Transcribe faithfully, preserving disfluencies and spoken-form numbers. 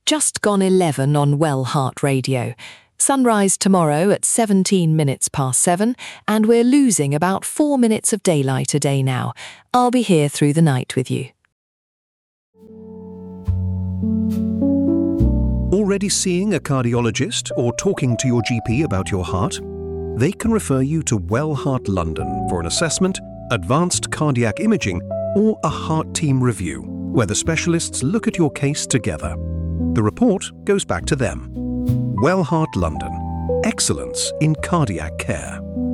Just gone eleven on Well Heart Radio. Sunrise tomorrow at seventeen minutes past seven, and we're losing about four minutes of daylight a day now. I'll be here through the night with you. Already seeing a cardiologist or talking to your G P about your heart? They can refer you to Well Heart London for an assessment, advanced cardiac imaging, or a heart team review, where the specialists look at your case together. The report goes back to them. Well Heart London. Excellence in cardiac care.